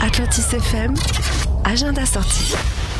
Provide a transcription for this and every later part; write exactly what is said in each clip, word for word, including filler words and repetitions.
Atlantis F M, agenda sortie.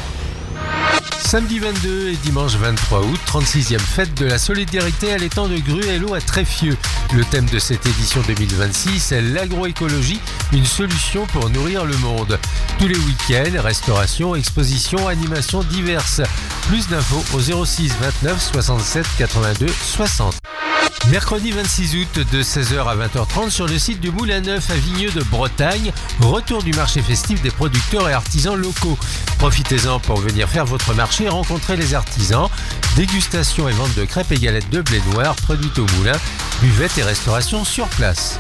Samedi vingt-deux et dimanche vingt-trois août, trente-sixième fête de la solidarité à l'étang de Gruello à Tréfieux. Le thème de cette édition deux mille vingt-six est l'agroécologie, une solution pour nourrir le monde. Tous les week-ends, restauration, expositions, animations diverses. Plus d'infos au zéro six vingt-neuf soixante-sept quatre-vingt-deux soixante. Mercredi vingt-six août de seize heures à vingt heures trente sur le site du Moulin Neuf à Vigneux de Bretagne, retour du marché festif des producteurs et artisans locaux. Profitez-en pour venir faire votre marché et rencontrer les artisans. Dégustation et vente de crêpes et galettes de blé noir produites au moulin, buvette et restauration sur place.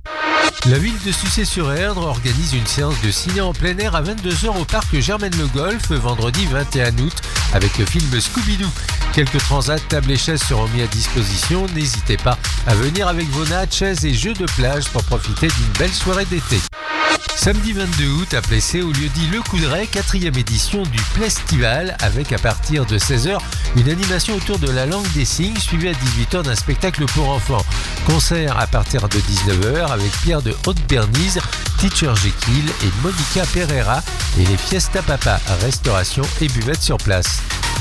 La ville de Sucé-sur-Erdre organise une séance de ciné en plein air à vingt-deux heures au parc Germaine-le Golf, vendredi vingt et un août, avec le film Scooby-Doo. Quelques transats, tables et chaises seront mis à disposition. N'hésitez pas à venir avec vos nattes, chaises et jeux de plage pour profiter d'une belle soirée d'été. Samedi vingt-deux août à Plessé, au lieu-dit Le Coudray, quatrième édition du Plestival, avec à partir de seize heures une animation autour de la langue des signes, suivie à dix-huit heures d'un spectacle pour enfants. Concert à partir de dix-neuf heures avec Pierre de Haute-Bernise, Teacher Jekyll et Monica Pereira et les Fiesta Papa, restauration et buvette sur place.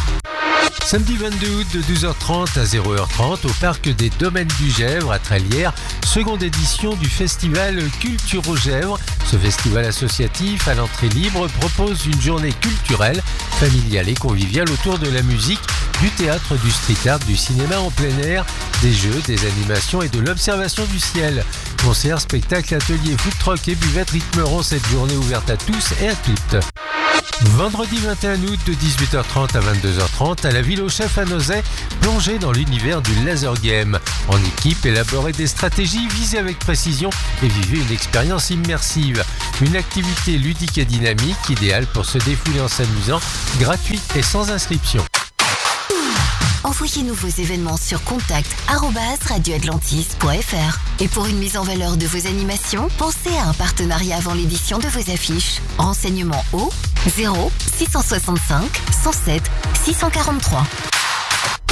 Samedi vingt-deux août de douze heures trente à zéro heure trente au parc des Domaines du Gèvre à Trélières, seconde édition du festival Culture-au-Gèvre. Ce festival associatif à l'entrée libre propose une journée culturelle, familiale et conviviale autour de la musique, du théâtre, du street art, du cinéma en plein air, des jeux, des animations et de l'observation du ciel. Concerts, spectacles, ateliers, food truck et buvettes rythmeront cette journée ouverte à tous et à toutes. Vendredi vingt et un août de dix-huit heures trente à vingt-deux heures trente à la Ville aux Chefs à Nozay, plongez dans l'univers du laser game. En équipe, élaborez des stratégies, visez avec précision et vivez une expérience immersive. Une activité ludique et dynamique, idéale pour se défouler en s'amusant, gratuite et sans inscription. Envoyez-nous vos événements sur contact arobase radio atlantis point f r. Et pour une mise en valeur de vos animations, pensez à un partenariat avant l'édition de vos affiches. Renseignements au zéro six cent soixante-cinq cent sept six cent quarante-trois.